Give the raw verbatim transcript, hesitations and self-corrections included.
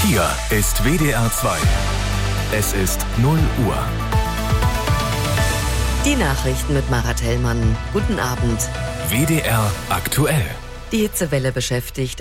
Hier ist W D R zwei. Es ist null Uhr. Die Nachrichten mit Marat Hellmann. Guten Abend. W D R aktuell. Die Hitzewelle beschäftigt